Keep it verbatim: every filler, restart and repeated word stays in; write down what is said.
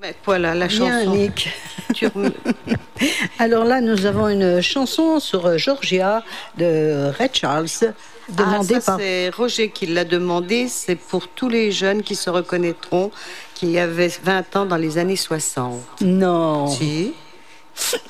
Voilà la Bien, chanson. Nick. Tu rem- Alors là, nous avons une chanson sur euh, Georgia de Ray Charles, Ah, demandée ça par... c'est Roger qui l'a demandé. C'est pour tous les jeunes qui se reconnaîtront, qui avaient vingt ans dans les années soixante. Non. Si.